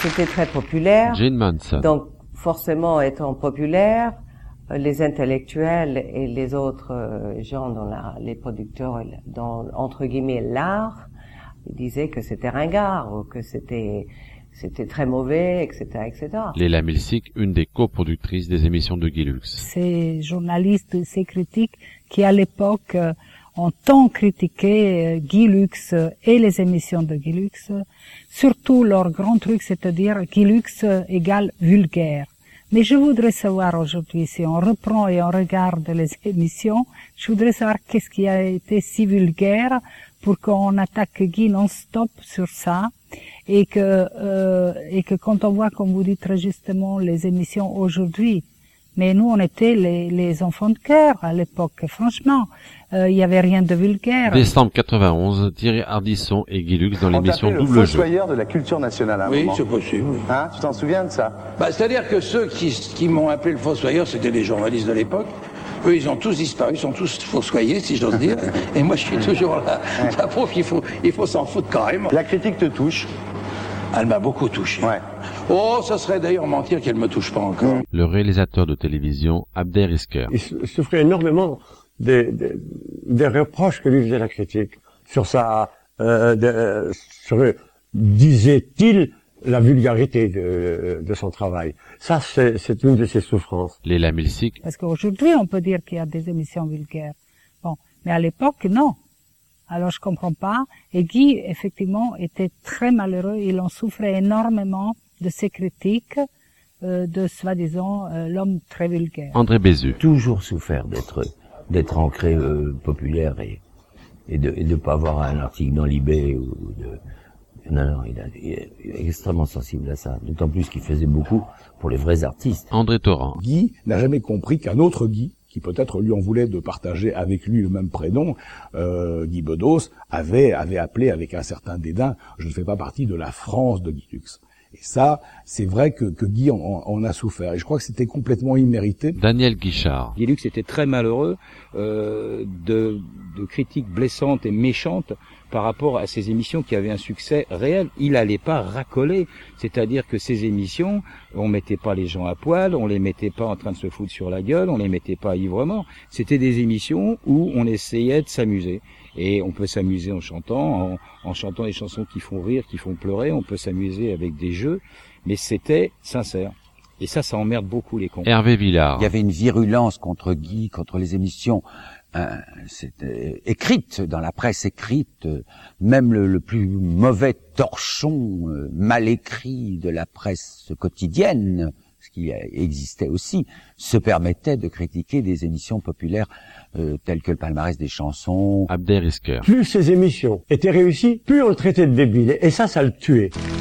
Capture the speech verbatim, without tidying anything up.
c'était très populaire. Jane Manson. Donc, forcément, étant populaire, les intellectuels et les autres gens dans la, les producteurs dans, entre guillemets, l'art, ils disaient que c'était ringard, ou que c'était, c'était très mauvais, et cetera, et cetera. Léla Milsik, une des coproductrices des émissions de Guy Lux. Ces journalistes, ces critiques qui, à l'époque, ont tant critiqué Guy Lux et les émissions de Guy Lux, surtout leur grand truc, c'est-à-dire Guy Lux égale vulgaire. Mais je voudrais savoir aujourd'hui, si on reprend et on regarde les émissions, je voudrais savoir qu'est-ce qui a été si vulgaire pour qu'on attaque Guy non-stop sur ça, et que euh, et que quand on voit, comme vous dites très justement, les émissions aujourd'hui, mais nous on était les, les enfants de cœur à l'époque, franchement, il euh, y avait rien de vulgaire. Décembre quatre-vingt-onze, Thierry Ardisson et Guy Lux dans l'émission Double Jeu. Le fossoyeur de la culture nationale à un oui, moment. c'est possible. Hein, tu t'en souviens de ça? Bah, c'est-à-dire que ceux qui, qui m'ont appelé le fossoyeur, c'était les journalistes de l'époque. Eux, ils ont tous disparu, ils sont tous fossoyés, si j'ose dire. Et moi, je suis toujours là. Ça prouve qu'il faut, il faut s'en foutre carrément. La critique te touche? Elle m'a beaucoup touché. Ouais. Oh, ça serait d'ailleurs mentir qu'elle me touche pas encore. Le réalisateur de télévision, Abder Isker. Il souffrait énormément des, des, des reproches que lui faisait la critique sur sa, euh, de, sur, disait-il, la vulgarité de, de son travail. Ça, c'est, c'est une de ses souffrances. Léla Milsik. Parce qu'aujourd'hui, on peut dire qu'il y a des émissions vulgaires. Bon, mais à l'époque, non. Alors je comprends pas. Et Guy, effectivement, était très malheureux. Il en souffrait énormément de ces critiques, euh, de soi-disant euh, l'homme très vulgaire. André Bézu. Toujours souffert d'être d'être ancré euh, populaire et et de et de pas avoir un article dans Libé ou de. Non, non, il, a, il est extrêmement sensible à ça. D'autant plus qu'il faisait beaucoup pour les vrais artistes. André Torrent. Guy n'a jamais compris qu'un autre Guy, qui peut-être lui en voulait de partager avec lui le même prénom, euh, Guy Bedos, avait, avait appelé avec un certain dédain « Je ne fais pas partie de la France de Guy Lux ». Et ça, c'est vrai que, que Guy en, en a souffert. Et je crois que c'était complètement immérité. Daniel Guichard. Guy Lux était très malheureux euh, de, de critiques blessantes et méchantes par rapport à ces émissions qui avaient un succès réel. Il allait pas racoler. C'est-à-dire que ces émissions, on mettait pas les gens à poil, on les mettait pas en train de se foutre sur la gueule, on les mettait pas ivre-mort. C'était des émissions où on essayait de s'amuser. Et on peut s'amuser en chantant, en, en chantant des chansons qui font rire, qui font pleurer, on peut s'amuser avec des jeux, mais c'était sincère. Et ça, ça emmerde beaucoup les cons. Hervé Villard. Il y avait une virulence contre Guy, contre les émissions euh, c'était écrites, dans la presse écrite, euh, même le, le plus mauvais torchon euh, mal écrit de la presse quotidienne, ce qui existait aussi, se permettait de critiquer des émissions populaires euh, telles que le palmarès des chansons. Abder Isker. Plus ces émissions étaient réussies, plus on le traitait de débile. Et ça, ça le tuait.